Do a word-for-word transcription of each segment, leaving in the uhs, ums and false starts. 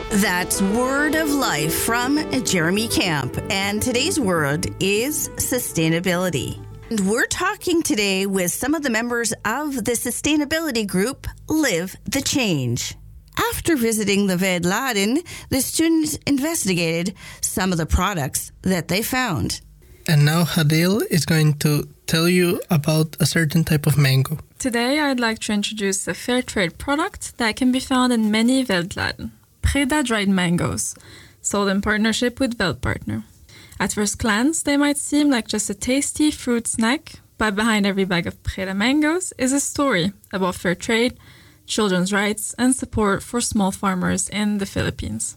That's Word of Life from Jeremy Camp. And today's word is sustainability. And we're talking today with some of the members of the sustainability group, Live the Change. After visiting the Veldladen, the students investigated some of the products that they found. And now Hadil is going to tell you about a certain type of mango. Today I'd like to introduce a fair trade product that can be found in many Veldladen. Preda dried mangoes, sold in partnership with Veldpartner. At first glance, they might seem like just a tasty fruit snack, but behind every bag of Preda mangoes is a story about fair trade, children's rights, and support for small farmers in the Philippines.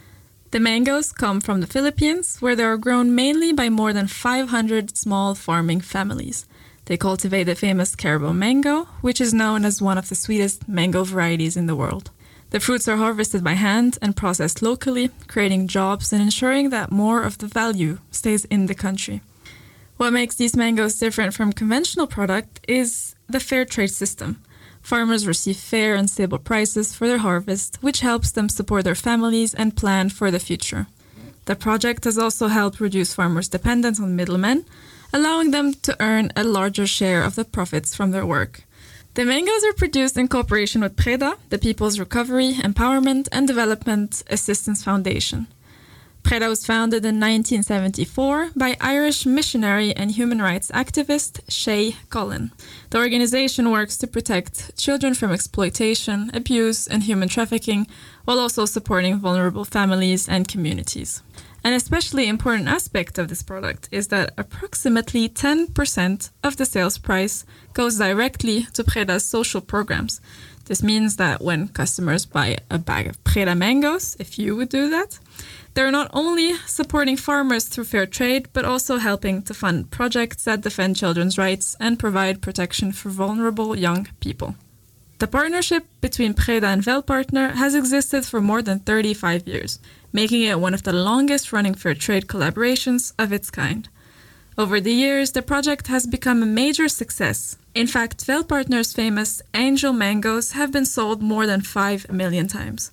The mangoes come from the Philippines, where they are grown mainly by more than five hundred small farming families. They cultivate the famous Carabao mango, which is known as one of the sweetest mango varieties in the world. The fruits are harvested by hand and processed locally, creating jobs and ensuring that more of the value stays in the country. What makes these mangoes different from conventional product is the fair trade system. Farmers receive fair and stable prices for their harvest, which helps them support their families and plan for the future. The project has also helped reduce farmers' dependence on middlemen, allowing them to earn a larger share of the profits from their work. The mangoes are produced in cooperation with Preda, the People's Recovery, Empowerment and Development Assistance Foundation. Preda was founded in nineteen seventy-four by Irish missionary and human rights activist Shay Cullen. The organization works to protect children from exploitation, abuse, and human trafficking, while also supporting vulnerable families and communities. An especially important aspect of this product is that approximately ten percent of the sales price goes directly to Preda's social programs. This means that when customers buy a bag of Preda mangoes, if you would do that, they're not only supporting farmers through fair trade, but also helping to fund projects that defend children's rights and provide protection for vulnerable young people. The partnership between Preda and Veldpartner has existed for more than thirty-five years, making it one of the longest-running fair trade collaborations of its kind. Over the years, the project has become a major success. In fact, Veldpartner's famous Angel mangoes have been sold more than five million times.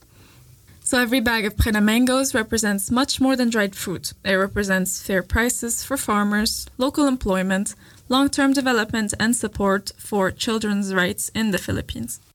So every bag of Preda mangoes represents much more than dried fruit. It represents fair prices for farmers, local employment, long-term development, and support for children's rights in the Philippines.